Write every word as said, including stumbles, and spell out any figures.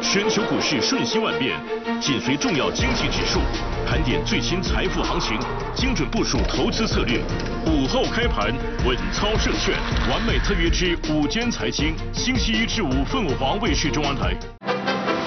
全球股市瞬息万变，紧随重要经济指数，盘点最新财富行情，精准部署投资策略。午后开盘，稳操胜券，完美特约之午间财经，星期一至五凤凰卫视中文台。